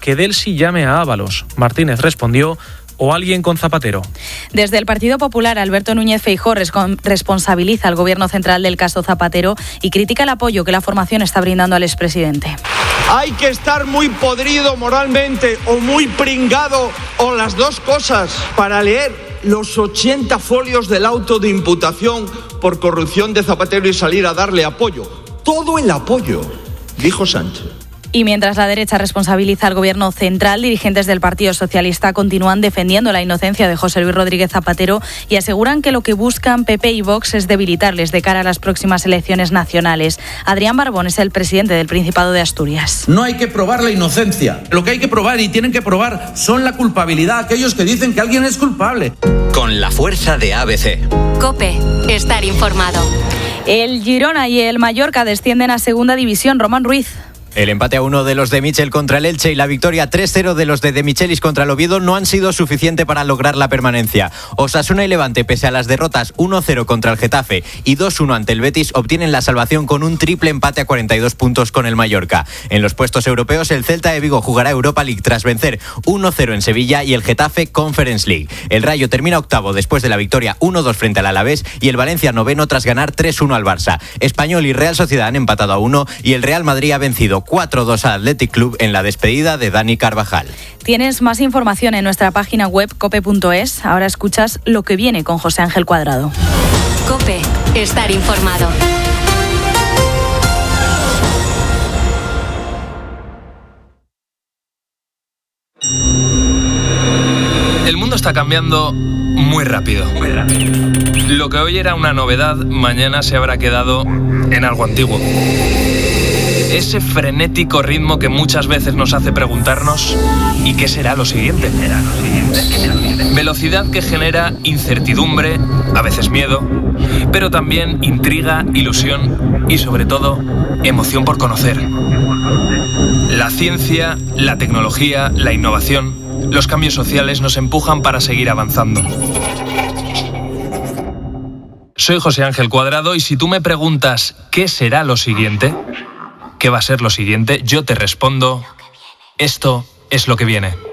que Del sí llame a Ábalos. Martínez respondió: o alguien con Zapatero. Desde el Partido Popular, Alberto Núñez Feijóo responsabiliza al Gobierno central del caso Zapatero y critica el apoyo que la formación está brindando al expresidente. Hay que estar muy podrido moralmente o muy pringado o las dos cosas para leer los 80 folios del auto de imputación por corrupción de Zapatero y salir a darle apoyo. Todo el apoyo, dijo Sánchez. Y mientras la derecha responsabiliza al Gobierno central, dirigentes del Partido Socialista continúan defendiendo la inocencia de José Luis Rodríguez Zapatero y aseguran que lo que buscan PP y Vox es debilitarles de cara a las próximas elecciones nacionales. Adrián Barbón es el presidente del Principado de Asturias. No hay que probar la inocencia. Lo que hay que probar y tienen que probar son la culpabilidad, aquellos que dicen que alguien es culpable. Con la fuerza de ABC. COPE. Estar informado. El Girona y el Mallorca descienden a Segunda División. Román Ruiz. El empate a 1 de los de Michel contra el Elche y la victoria 3-0 de los de Michelis contra el Oviedo no han sido suficiente para lograr la permanencia. Osasuna y Levante, pese a las derrotas 1-0 contra el Getafe y 2-1 ante el Betis, obtienen la salvación con un triple empate a 42 puntos con el Mallorca. En los puestos europeos, el Celta de Vigo jugará Europa League tras vencer 1-0 en Sevilla y el Getafe Conference League. El Rayo termina octavo después de la victoria 1-2 frente al Alavés y el Valencia noveno tras ganar 3-1 al Barça. Español y Real Sociedad han empatado a 1 y el Real Madrid ha vencido 4-2 al Athletic Club en la despedida de Dani Carvajal. Tienes más información en nuestra página web cope.es. Ahora escuchas Lo que viene con José Ángel Cuadrado. COPE. Estar informado. El mundo está cambiando muy rápido. Lo que hoy era una novedad, mañana se habrá quedado en algo antiguo. Ese frenético ritmo que muchas veces nos hace preguntarnos ¿y qué será lo siguiente? Velocidad que genera incertidumbre, a veces miedo, pero también intriga, ilusión y sobre todo emoción por conocer. La ciencia, la tecnología, la innovación, los cambios sociales nos empujan para seguir avanzando. Soy José Ángel Cuadrado y si tú me preguntas ¿qué será lo siguiente? ¿Qué va a ser lo siguiente? Yo te respondo, esto es lo que viene.